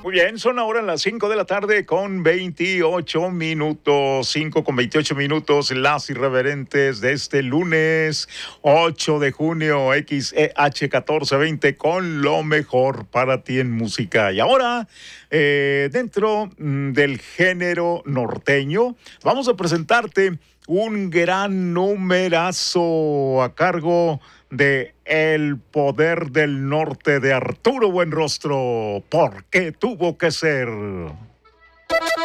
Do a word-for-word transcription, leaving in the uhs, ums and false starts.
Muy bien, son ahora las cinco de la tarde con veintiocho minutos, cinco con veintiocho minutos, las irreverentes de este lunes ocho de junio, X E H catorce veinte, con lo mejor para ti en música. Y ahora, eh, dentro mm, del género norteño, vamos a presentarte un gran numerazo a cargo de El Poder del Norte de Arturo Buenrostro. ¿Por qué tuvo que ser?